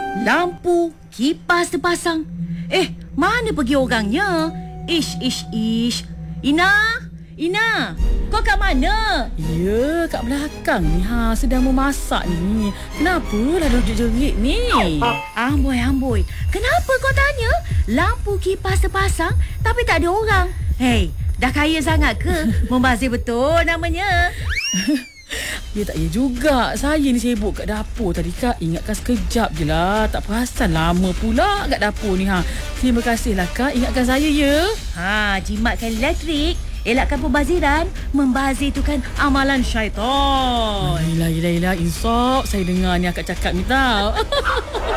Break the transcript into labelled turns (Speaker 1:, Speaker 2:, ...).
Speaker 1: lampu, kipas terpasang. Mana pergi orangnya? Ish. Ina, kau kat mana?
Speaker 2: Ya, kat belakang ni. Sedang memasak ni. Kenapa lah duduk jerit ni?
Speaker 1: Amboi. Kenapa kau tanya? Lampu kipas terpasang tapi tak ada orang. Hei, dah kaya sangat ke? Membazir betul namanya.
Speaker 2: Ya tak ya juga. Saya ni sibuk kat dapur tadi, Kak. Ingatkan sekejap je lah. Tak perasan lama pula kat dapur ni. Terima kasihlah, Kak. Ingatkan saya ya.
Speaker 1: Jimatkan elektrik. Elakkan pembaziran. Membazir tu kan amalan syaitan.
Speaker 2: Yelah. Insaf. Saya dengar ni akak cakap ni tau.